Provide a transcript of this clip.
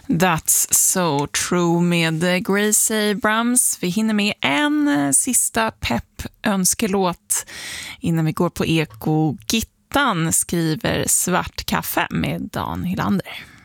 That's so true med Grace Abrams. Vi hinner med en sista pepp-önskelåt innan vi går på Eko. Gittan skriver Svart kaffe med Dan Hylander.